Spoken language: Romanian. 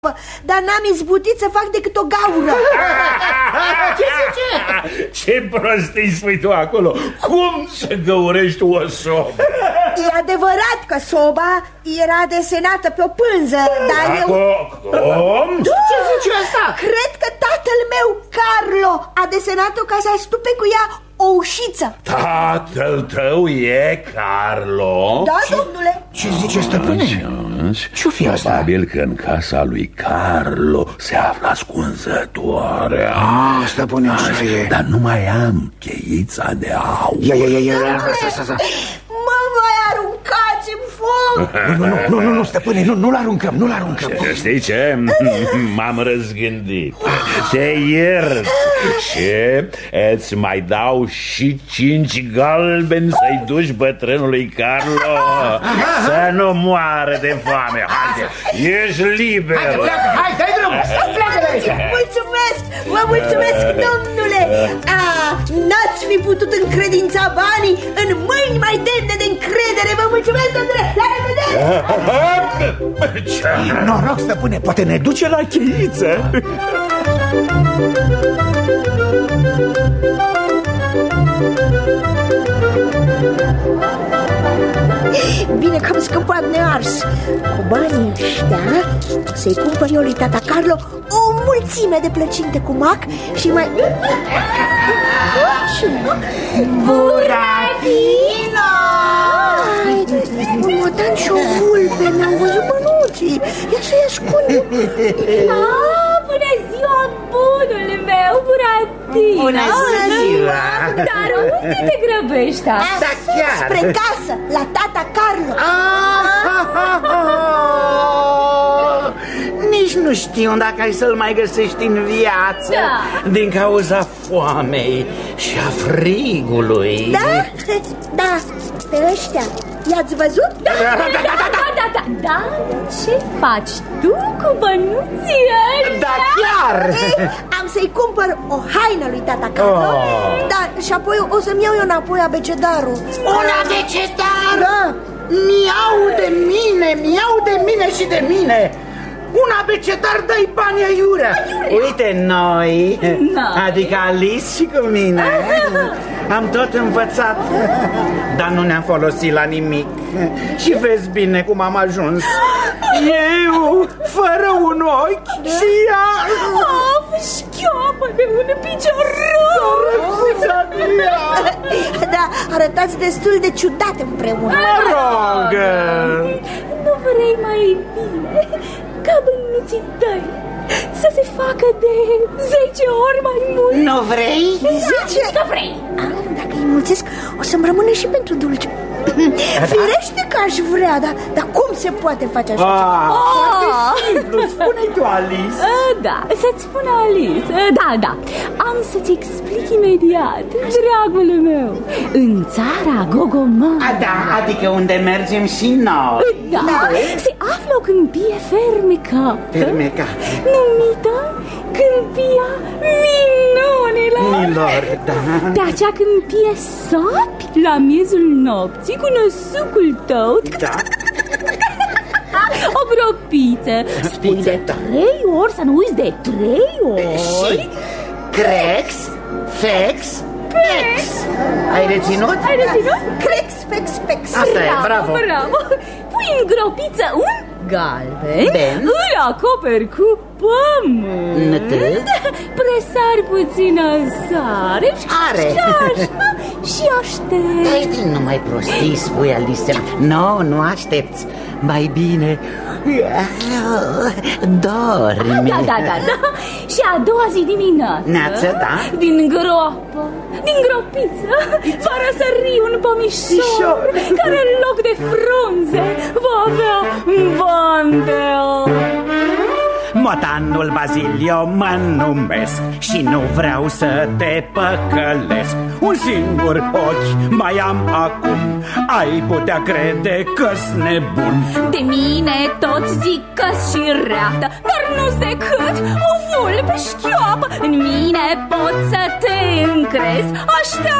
dar n-am izbutit să fac decât o gaură. Ce zice? Ce prostii spui tu acolo? Cum să găurești o sobă? E adevărat că soba era desenată pe o pânză, dar eu... Cum? Ce zice asta? Cred că tatăl meu, Carlo, a desenat-o ca să astupe cu ea o ușiță. Tatăl tău e Carlo? Da, domnule. Ce zice, stăpâne? Ce-o fi asta? Probabil că în casa lui Carlo se află ascunzătoarea. Stăpâne, așa e. Dar nu mai am cheița de aur. Ia. Mă mai aruncați în foc. Nu, stăpâne, nu-l aruncăm, nu-l aruncăm. Știi ce? M-am răzgândit. Te iert și îți mai dau și 5 galbeni să-i duci bătrânului Carlo să nu moară de foame. Haide, ești liber. Hai, dai drumul, pleacă de aici. Mulțumesc, vă mulțumesc, domnule. N-ați fi putut încredința banii în mâini mai demne de încredere. Vă mulțumesc, domnule, la revedere. Noroc, stăpâne, poate ne duce la cheiță. Bine că am scăpat nears. Cu banii ăștia să-i cumpăr eu lui tata Carlo o mulțime de plăcinte cu mac și mai... Buratino! Un motan și o vulpe, mi-au văzut bănuții. Ia să-i ascund. Bună ziua, bunul meu, Buratino. Bună ziua. Dar unde te grăbești? Da, chiar. Spre casă, la tata Carlo. Nici nu știu dacă ai să-l mai găsești în viață. Din cauza foamei și a frigului. Da, pe ăștia i-ați văzut? Da. Dar ce faci tu cu bănuții ăștia? Da, chiar. Am să-i cumpăr o haină lui tata Carlo. Da, și apoi o să-mi iau eu înapoi abecedarul. Un abecedar? Da. Mi-au de mine și de mine. Un abecedar, dai bani aiurea. Uite, noi, adică Alice și cu mine, am tot învățat, dar nu ne-am folosit la nimic. Și vezi bine cum am ajuns. Eu, fără un ochi și ea... Șchioapă de un picior rău. Da, arătați destul de ciudat împreună. Mă rog. Nu vrei mai bine ca bănuții tăi să se facă de 10 ori mai mult? Nu vrei? 10? Nu vrei. Dacă îi mulțesc, o să-mi rămână și pentru dulce. Firește că aș vrea, dar cum se poate face așa? Foarte simplu, spune-i tu, Alice. Da, să-ți spun, Alice. Da, am să-ți explic imediat, dragul meu. În țara Gogomar. Da, adică unde mergem și noi. Da, se află o câmpie fermecată, numită Câmpia Minunilor. Pe acea câmpie sapi la miezul nopții cu năsucul tău. Da. O gropiță. Spui de 3 ori, să nu uiți de 3 ori. Și crex, fex, pex. Ai reținut? Crex, fex, pex. Asta e, bravo. Pui în gropiță un galben, îl acoperi cu pământ, presari puțină sare și aștepți. Nu mai prostii, spui, Alice. Nu aștepți. Mai bine dormi. Da. Și a doua zi dimineață, din groapă, din gropiță, va răsări un pomișor care în loc de frunze va avea bandel. Motanul Bazilio mă numesc și nu vreau să te păcălesc. Un singur ochi mai am acum, ai putea crede că-s nebun. De mine toți zic că-s și reată, dar nu-s decât o vulpe șchioapă. În mine poți să te încrezi, așteaptă